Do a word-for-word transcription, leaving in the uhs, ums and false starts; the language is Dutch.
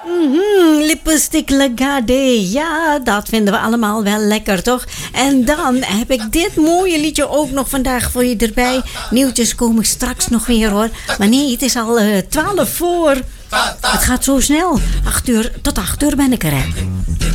Mm-hmm, lipstick Lagarde. Ja, dat vinden we allemaal wel lekker, toch? En dan heb ik dit mooie liedje ook nog vandaag voor je erbij. Nieuwtjes komen straks nog weer, hoor. Maar nee, het is al uh, twaalf voor. Het gaat zo snel. Acht uur, tot acht uur ben ik er, hè.